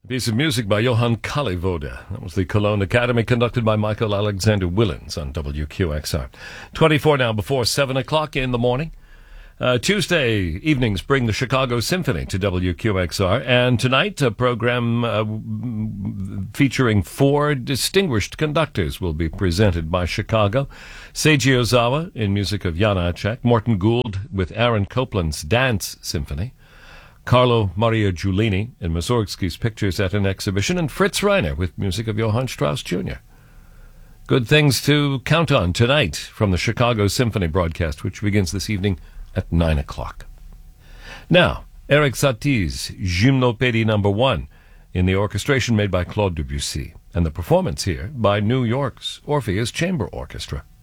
Piece of music by Johann Kalivoda. That was the Cologne Academy, conducted by Michael Alexander Willens on WQXR. 24 now before 7 o'clock in the morning. Tuesday evenings bring the Chicago Symphony to WQXR, and tonight a program featuring 4 distinguished conductors will be presented by Chicago. Seiji Ozawa in music of Janáček, Morton Gould with Aaron Copland's Dance Symphony, Carlo Maria Giulini in Mussorgsky's Pictures at an Exhibition, and Fritz Reiner with music of Johann Strauss Jr. Good things to count on tonight from the Chicago Symphony broadcast, which begins this evening at 9 o'clock. Now, Erik Satie's Gymnopédie No. 1 in the orchestration made by Claude Debussy, and the performance here by New York's Orpheus Chamber Orchestra.